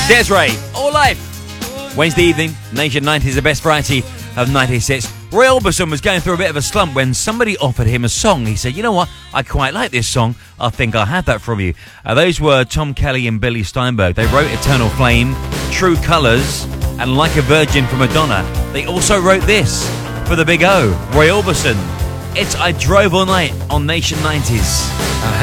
Des'ree, All Life. Wednesday evening, Nation 90s, the best variety of 90s hits. Roy Orbison was going through a bit of a slump when somebody offered him a song. He said, you know what, I quite like this song. I think I'll have that from you. Those were Tom Kelly and Billy Steinberg. They wrote Eternal Flame, True Colours, and Like a Virgin for Madonna. They also wrote this for the Big O, Roy Orbison. It's I Drove All Night on Nation 90s.